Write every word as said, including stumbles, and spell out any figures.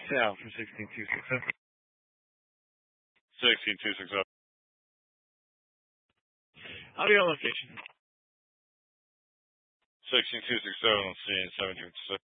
Sal from sixteen two six seven. sixteen two six seven. Audio location. sixteen two six seven, let's see, seventeen six.